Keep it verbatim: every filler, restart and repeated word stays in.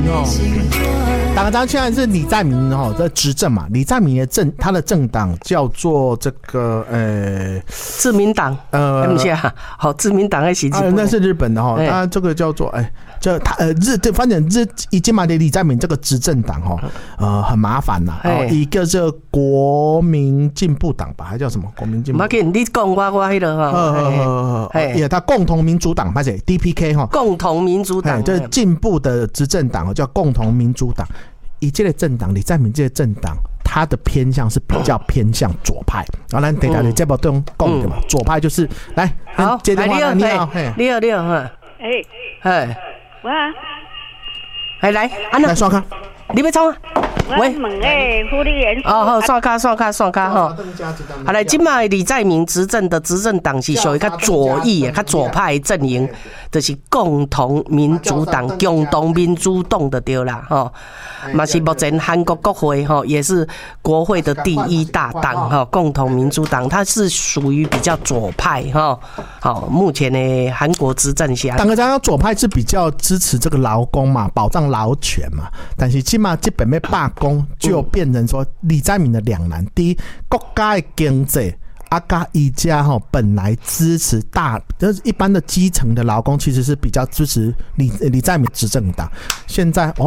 哦，大家现在是李在明哦的执政嘛，李在明的政他的政党叫做这个呃自民党，呃，不是啊，好，自民党还是日本、 啊，那是日本的哈、哦，他这个叫做哎。就他呃日，反正日已经嘛的李在明这个执政党哈，呃很麻烦呐、啊。哦，一个是国民进步党吧，还叫什么国民进步？ 马紧，你讲我我迄个哈，呃，也他共同民主党，拍谁 D P K 哈？ 共同民主党， 这是进步的执政党叫共同民主党。以这个政党，李在明这个政党，他的偏向是比较偏向左派。然后咱等下你这部都讲的嘛，左派就是来， 好， 接电话， 你好，你好，你好， 哎哎。 哇！ 哎，来，安娜， 来刷卡， 你要创啊？ 喂，问诶，福利员哦，好，刷卡，刷卡，刷卡哈。好来，今麦李在明执政的执政党是属于较左翼、较左派阵营，就是共同民主党、共同民主党的对啦，哈。嘛是目前韩国国会哈也是国会的第一大党哈，共同民主党，它是属于比较左派哈。好，目前的韩国执政下， 当然左派是比较支持这个劳工嘛，保障劳权嘛，但是起码这本被罢工就变成说李在明的两难，第一，国家的经济。阿嘎一家哈本来支持大，就是一般的基层的劳工，其实是比较支持李李在明执政党。现在哦。